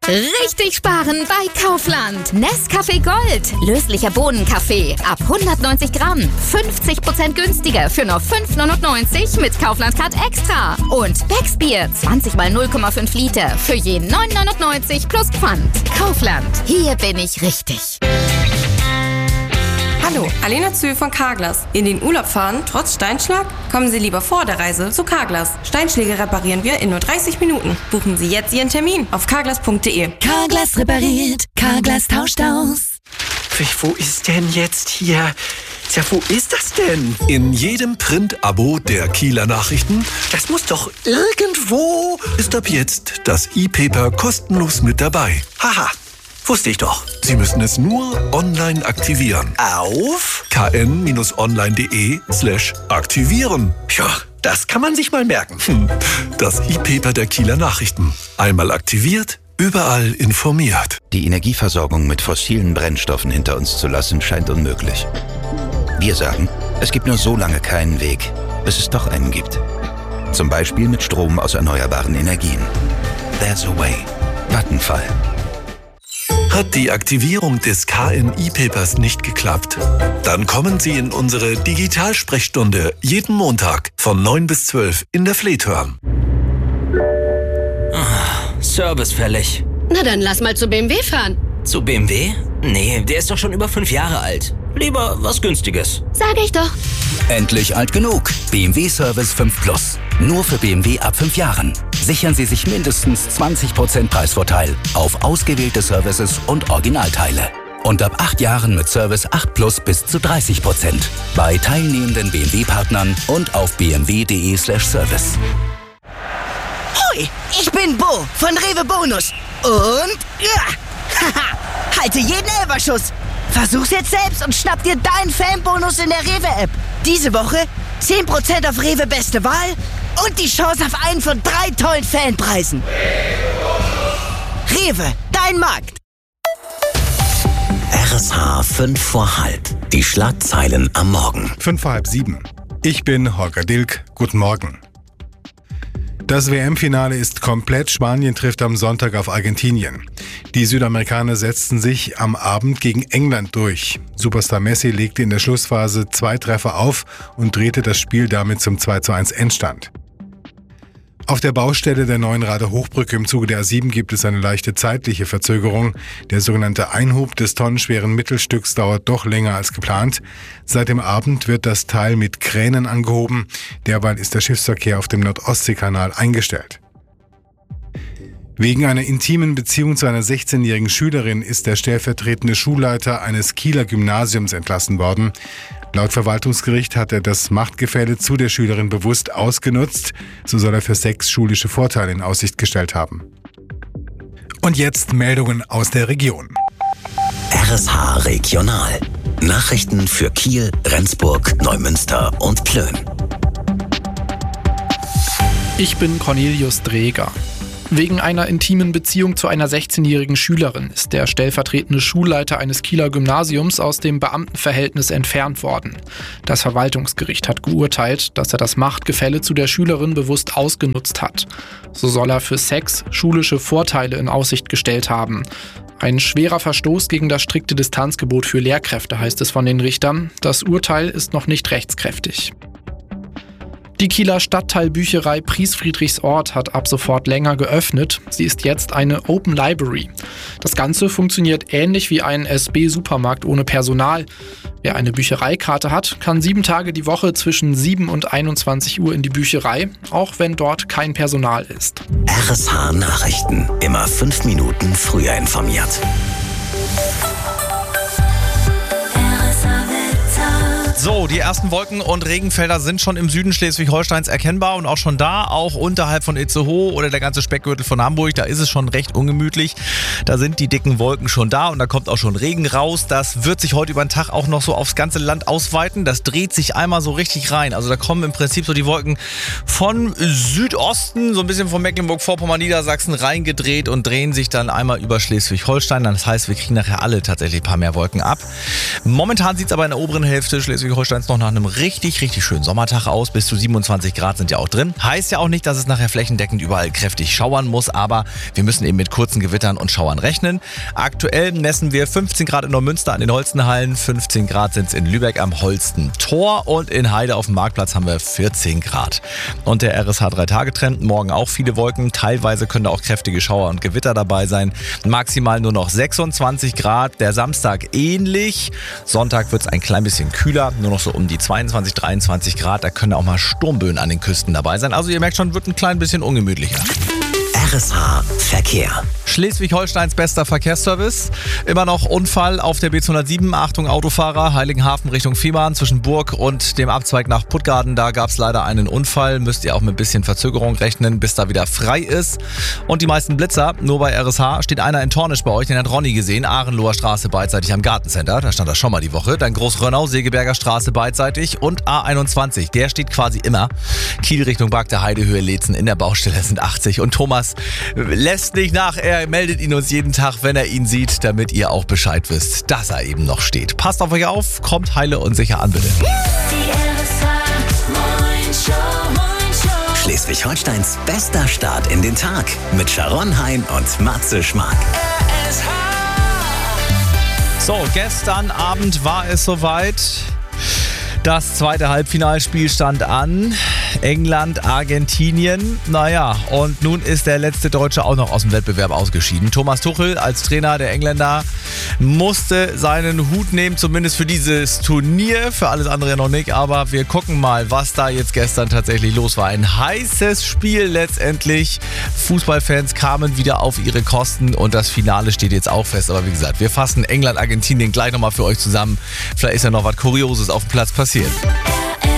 Richtig sparen bei Kaufland. Nescafé Gold. Löslicher Bohnenkaffee. Ab 190 Gramm. 50% günstiger für nur 5,99 mit Kaufland Card Extra. Und Becks Bier. 20 mal 0,5 Liter. Für je 9,99 plus Pfand. Kaufland. Hier bin ich richtig. Hallo, Alena Zühl von Carglass. In den Urlaub fahren, trotz Steinschlag? Kommen Sie lieber vor der Reise zu Carglass. Steinschläge reparieren wir in nur 30 Minuten. Buchen Sie jetzt Ihren Termin auf carglass.de. Carglass repariert, Carglass tauscht aus. Wo ist denn jetzt hier? Ja, wo ist das denn? In jedem Print-Abo der Kieler Nachrichten. Das muss doch irgendwo... Ist ab jetzt das E-Paper kostenlos mit dabei. Haha, wusste ich doch. Sie müssen es nur online aktivieren. Auf? kn-online.de/aktivieren. Ja, das kann man sich mal merken. Das E-Paper der Kieler Nachrichten. Einmal aktiviert, überall informiert. Die Energieversorgung mit fossilen Brennstoffen hinter uns zu lassen, scheint unmöglich. Wir sagen, es gibt nur so lange keinen Weg, bis es doch einen gibt. Zum Beispiel mit Strom aus erneuerbaren Energien. There's a way. Vattenfall. Hat die Aktivierung des KN-E-Papers nicht geklappt? Dann kommen Sie in unsere Digitalsprechstunde jeden Montag von 9 bis 12 in der Fleethörn. Service fällig. Na dann lass mal zu BMW fahren. Zu BMW? Nee, der ist doch schon über 5 Jahre alt. Lieber was Günstiges. Sag ich doch. Endlich alt genug. BMW Service 5 Plus. Nur für BMW ab 5 Jahren. Sichern Sie sich mindestens 20% Preisvorteil auf ausgewählte Services und Originalteile. Und ab 8 Jahren mit Service 8 Plus bis zu 30%. Bei teilnehmenden BMW-Partnern und auf bmw.de/service. Hoi, ich bin Bo von Rewe Bonus. Und halte jeden Elferschuss. Versuch's jetzt selbst und schnapp dir deinen Fanbonus in der Rewe-App. Diese Woche 10% auf Rewe Beste Wahl und die Chance auf einen von 3 tollen Fanpreisen. Rewe, dein Markt. RSH 5 vor halb. Die Schlagzeilen am Morgen. 5 vor halb 7. Ich bin Holger Dilk. Guten Morgen. Das WM-Finale ist komplett. Spanien trifft am Sonntag auf Argentinien. Die Südamerikaner setzten sich am Abend gegen England durch. Superstar Messi legte in der Schlussphase 2 Treffer auf und drehte das Spiel damit zum 2:1 Endstand. Auf der Baustelle der neuen Rader Hochbrücke im Zuge der A7 gibt es eine leichte zeitliche Verzögerung. Der sogenannte Einhub des tonnenschweren Mittelstücks dauert doch länger als geplant. Seit dem Abend wird das Teil mit Kränen angehoben. Derweil ist der Schiffsverkehr auf dem Nordostseekanal eingestellt. Wegen einer intimen Beziehung zu einer 16-jährigen Schülerin ist der stellvertretende Schulleiter eines Kieler Gymnasiums entlassen worden. Laut Verwaltungsgericht hat er das Machtgefälle zu der Schülerin bewusst ausgenutzt. So soll er für 6 schulische Vorteile in Aussicht gestellt haben. Und jetzt Meldungen aus der Region. RSH Regional. Nachrichten für Kiel, Rendsburg, Neumünster und Plön. Ich bin Cornelius Dreger. Wegen einer intimen Beziehung zu einer 16-jährigen Schülerin ist der stellvertretende Schulleiter eines Kieler Gymnasiums aus dem Beamtenverhältnis entfernt worden. Das Verwaltungsgericht hat geurteilt, dass er das Machtgefälle zu der Schülerin bewusst ausgenutzt hat. So soll er für Sex schulische Vorteile in Aussicht gestellt haben. Ein schwerer Verstoß gegen das strikte Distanzgebot für Lehrkräfte, heißt es von den Richtern. Das Urteil ist noch nicht rechtskräftig. Die Kieler Stadtteilbücherei Priesfriedrichsort hat ab sofort länger geöffnet. Sie ist jetzt eine Open Library. Das Ganze funktioniert ähnlich wie ein SB-Supermarkt ohne Personal. Wer eine Büchereikarte hat, kann 7 Tage die Woche zwischen 7 und 21 Uhr in die Bücherei, auch wenn dort kein Personal ist. RSH Nachrichten. Immer 5 Minuten früher informiert. So, die ersten Wolken- und Regenfelder sind schon im Süden Schleswig-Holsteins erkennbar und auch schon da, auch unterhalb von Itzehoe oder der ganze Speckgürtel von Hamburg, da ist es schon recht ungemütlich. Da sind die dicken Wolken schon da und da kommt auch schon Regen raus. Das wird sich heute über den Tag auch noch so aufs ganze Land ausweiten. Das dreht sich einmal so richtig rein. Also da kommen im Prinzip so die Wolken von Südosten, so ein bisschen von Mecklenburg-Vorpommern, Niedersachsen reingedreht und drehen sich dann einmal über Schleswig-Holstein. Das heißt, wir kriegen nachher alle tatsächlich ein paar mehr Wolken ab. Momentan sieht es aber in der oberen Hälfte Schleswig-Holstein Schleswig-Holsteins noch nach einem richtig, richtig schönen Sommertag aus. Bis zu 27 Grad sind ja auch drin. Heißt ja auch nicht, dass es nachher flächendeckend überall kräftig schauern muss, aber wir müssen eben mit kurzen Gewittern und Schauern rechnen. Aktuell messen wir 15 Grad in Neumünster an den Holstenhallen, 15 Grad sind es in Lübeck am Holsten-Tor und in Heide auf dem Marktplatz haben wir 14 Grad. Und der RSH 3-Tage-Trend, morgen auch viele Wolken, teilweise können da auch kräftige Schauer und Gewitter dabei sein. Maximal nur noch 26 Grad, der Samstag ähnlich. Sonntag wird es ein klein bisschen kühler, nur noch so um die 22, 23 Grad. Da können auch mal Sturmböen an den Küsten dabei sein. Also ihr merkt schon, wird ein klein bisschen ungemütlicher. RSH Verkehr. Schleswig-Holsteins bester Verkehrsservice. Immer noch Unfall auf der B207. Achtung Autofahrer, Heiligenhafen Richtung Fehmarn zwischen Burg und dem Abzweig nach Puttgarden. Da gab es leider einen Unfall. Müsst ihr auch mit ein bisschen Verzögerung rechnen, bis da wieder frei ist. Und die meisten Blitzer, nur bei RSH, steht einer in Tornisch bei euch. Den hat Ronny gesehen. Ahrenloher Straße beidseitig am Gartencenter. Da stand er schon mal die Woche. Dann Großrönnau, Segeberger Straße beidseitig. Und A21, der steht quasi immer. Kiel Richtung Bagde, Heidehöhe, Leetzen in der Baustelle sind 80. Und Thomas lässt nicht nach. Er meldet ihn uns jeden Tag, wenn er ihn sieht, damit ihr auch Bescheid wisst, dass er eben noch steht. Passt auf euch auf, kommt heile und sicher an, bitte. Schleswig-Holsteins bester Start in den Tag mit Sharon Hein und Matze Schmark. So, gestern Abend war es soweit. Das zweite Halbfinalspiel stand an. England, Argentinien. Naja, und nun ist der letzte Deutsche auch noch aus dem Wettbewerb ausgeschieden. Thomas Tuchel als Trainer der Engländer musste seinen Hut nehmen, zumindest für dieses Turnier. Für alles andere noch nicht. Aber wir gucken mal, was da jetzt gestern tatsächlich los war. Ein heißes Spiel letztendlich. Fußballfans kamen wieder auf ihre Kosten und das Finale steht jetzt auch fest. Aber wie gesagt, wir fassen England, Argentinien gleich nochmal für euch zusammen. Vielleicht ist ja noch was Kurioses auf dem Platz passiert.